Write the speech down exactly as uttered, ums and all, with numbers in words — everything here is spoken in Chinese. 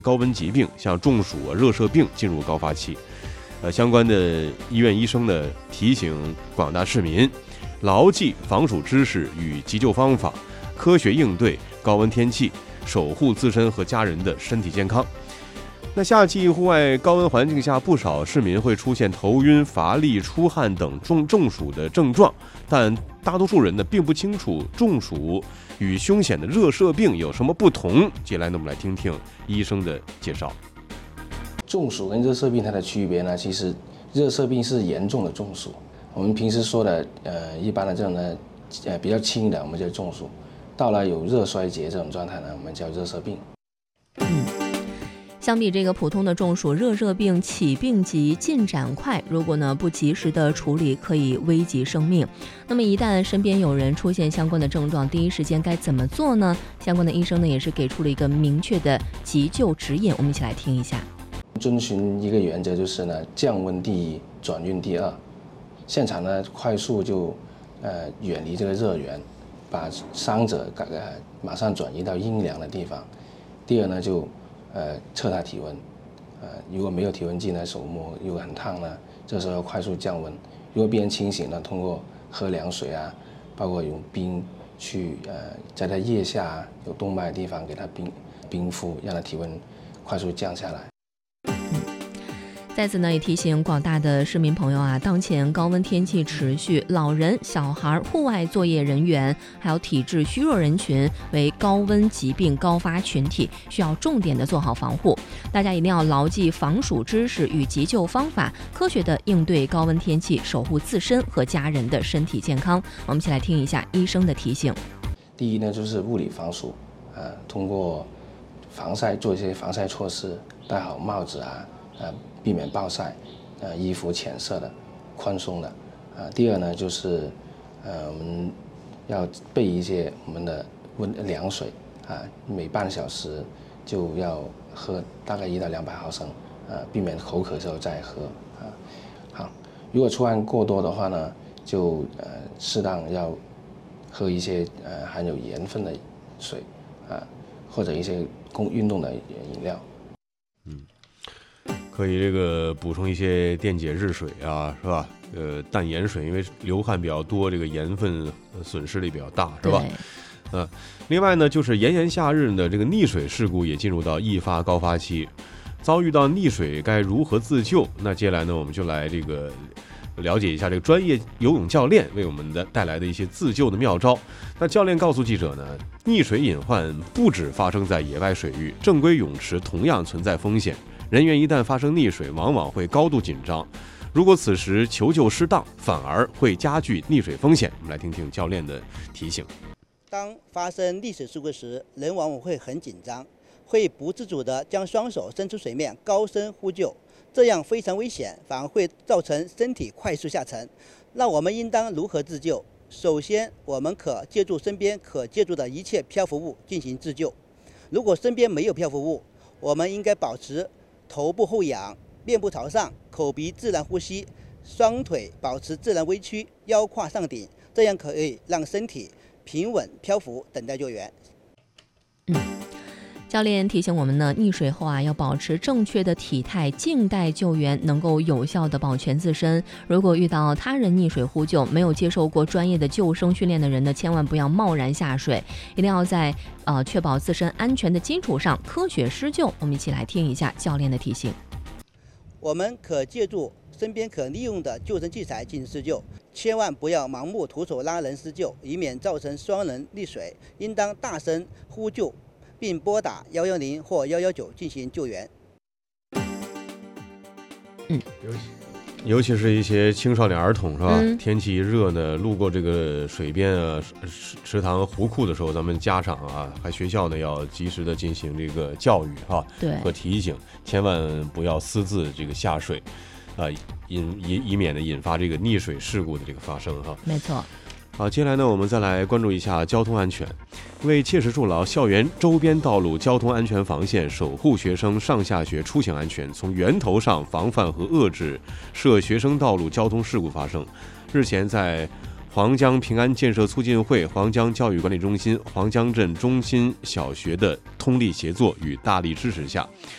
高温疾病，像中暑啊、热射病进入高发期。呃，相关的医院医生呢提醒广大市民，牢记防暑知识与急救方法，科学应对高温天气，守护自身和家人的身体健康。那夏季户外高温环境下，不少市民会出现头晕、乏力、出汗等中中暑的症状，但大多数人呢并不清楚中暑与凶险的热射病有什么不同。接下来呢，我们来听听医生的介绍。 中暑跟热射病它的区别呢，其实热射病是严重的中暑，我们平时说的呃一般的这种呢，呃比较轻的我们叫中暑，到了有热衰竭这种状态呢，我们叫热射病。 嗯。相比这个普通的中暑，热射病起病急、进展快，如果呢不及时的处理，可以危及生命。那么一旦身边有人出现相关的症状，第一时间该怎么做呢？相关的医生呢也是给出了一个明确的急救指引，我们一起来听一下。 遵循一个原则就是呢，降温第一，转运第二。现场呢快速就呃远离这个热源，把伤者呃马上转移到阴凉的地方。第二呢就呃，测他体温，呃，如果没有体温计呢，手摸如果很烫呢，这时候要快速降温。如果病人清醒呢，通过喝凉水啊，包括用冰去呃，在他腋下有动脉的地方给他冰冰敷，让他体温快速降下来。 在此呢，也提醒广大的市民朋友啊，当前高温天气持续，老人、小孩、户外作业人员，还有体质虚弱人群为高温疾病高发群体，需要重点的做好防护。大家一定要牢记防暑知识与急救方法，科学的应对高温天气，守护自身和家人的身体健康。我们一起来听一下医生的提醒。 第一呢，就是物理防暑，啊，通过防晒做一些防晒措施，戴好帽子啊，啊。避免暴晒，呃，衣服浅色的、宽松的，啊、呃。第二呢，就是呃，我们要备一些我们的温凉水啊、呃，每半小时就要喝大概一到两百毫升，啊、呃，避免口渴的时候再喝啊、呃。好，如果出汗过多的话呢，就呃适当要喝一些呃含有盐分的水啊、呃，或者一些供运动的饮料。 嗯。可以这个补充一些电解质水啊，是吧？呃，淡盐水，因为流汗比较多，这个盐分损失力比较大，是吧？呃，另外呢，就是炎炎夏日的这个溺水事故也进入到易发高发期，遭遇到溺水该如何自救？那接下来呢，我们就来这个了解一下这个专业游泳教练为我们的带来的一些自救的妙招。那教练告诉记者呢，溺水隐患不只发生在野外水域，正规泳池同样存在风险。人员一旦发生溺水，往往会高度紧张。如果此时求救失当，反而会加剧溺水风险。我们来听听教练的提醒。 当发生溺水事故时，人往往会很紧张，会不自主地将双手伸出水面，高声呼救，这样非常危险，反而会造成身体快速下沉。那我们应当如何自救？首先，我们可借助身边可借助的一切漂浮物进行自救。如果身边没有漂浮物，我们应该保持头部后仰，面部朝上，口鼻自然呼吸，双腿保持自然微曲，腰胯上顶，这样可以让身体平稳漂浮，等待救援。 嗯，教练提醒我们呢，溺水后啊，要保持正确的体态，静待救援，能够有效的保全自身。如果遇到他人溺水呼救，没有接受过专业的救生训练的人呢，千万不要贸然下水，一定要在呃确保自身安全的基础上科学施救。我们一起来听一下教练的提醒。 我们可借助身边可利用的救生器材进行施救，千万不要盲目徒手拉人施救，以免造成双人溺水。应当大声呼救，并拨打一一零或一一九进行救援。 嗯， 尤其是一些青少年儿童，是吧？ 嗯、 天气一热呢，路过这个水边啊、池池塘、湖库的时候，咱们家长啊，还学校呢，要及时的进行这个教育，哈， 对， 和提醒，千万不要私自这个下水，啊、呃，引以以免呢引发这个溺水事故的这个发生，哈。 没错。 好，接下来呢，我们再来关注一下交通安全。为切实筑牢校园周边道路交通安全防线，守护学生上下学出行安全，从源头上防范和遏制涉学生道路交通事故发生。日前，在黄江平安建设促进会、黄江教育管理中心、黄江镇中心小学的通力协作与大力支持下，